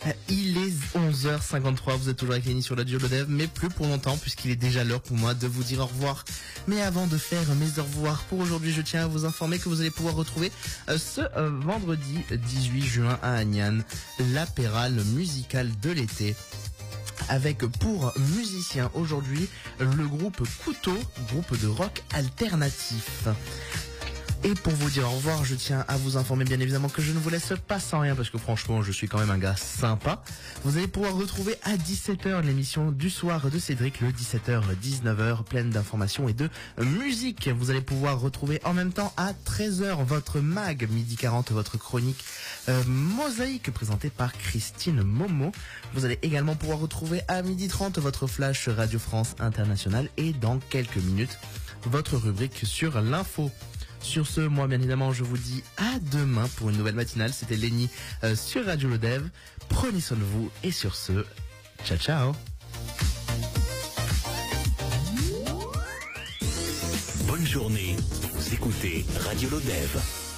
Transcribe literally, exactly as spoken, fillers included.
Il est onze heures cinquante-trois, vous êtes toujours avec Lenny sur la Dev, mais plus pour longtemps puisqu'il est déjà l'heure pour moi de vous dire au revoir. Mais avant de faire mes au revoir pour aujourd'hui, je tiens à vous informer que vous allez pouvoir retrouver euh, ce euh, vendredi dix-huit juin à Agnan l'apéral musical de l'été. Avec pour musiciens aujourd'hui le groupe Couteau, groupe de rock alternatif. Et pour vous dire au revoir, je tiens à vous informer bien évidemment que je ne vous laisse pas sans rien parce que franchement je suis quand même un gars sympa. Vous allez pouvoir retrouver à dix-sept heures l'émission du soir de Cédric, le dix-sept heures dix-neuf heures, pleine d'informations et de musique. Vous allez pouvoir retrouver en même temps à treize heures votre mag, midi quarante votre chronique euh, Mosaïque présentée par Christine Momo. Vous allez également pouvoir retrouver à midi trente votre flash Radio France Internationale et dans quelques minutes votre rubrique sur l'info. Sur ce, moi bien évidemment je vous dis à demain pour une nouvelle matinale. C'était Lenny euh, sur Radio Le Dev. Prenez soin de vous et sur ce, ciao ciao. Bonne journée, vous écoutez Radio Le Dev.